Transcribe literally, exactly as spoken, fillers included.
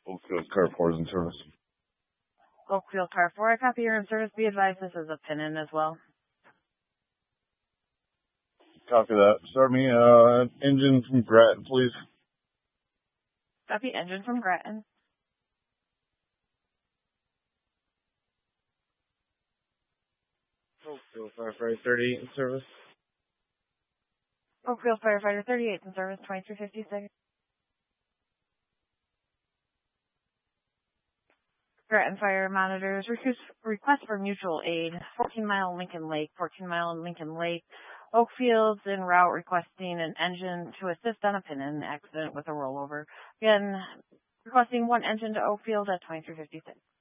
Oakfield Car four is in service. Oakfield Car four, I copy your in service. Be advised this is a pin-in as well. Copy that. Start me, uh, engine from Grattan, please. Copy engine from Grattan. Oakfield Firefighter thirty-eight in service. Oakfield Firefighter thirty-eight in service, twenty-three fifty-six. Grattan Fire monitors request, request for mutual aid. fourteen mile Lincoln Lake, fourteen mile Lincoln Lake. Oakfield's en route requesting an engine to assist on a pin-in accident with a rollover. Again, requesting one engine to Oakfield at twenty-three fifty-six.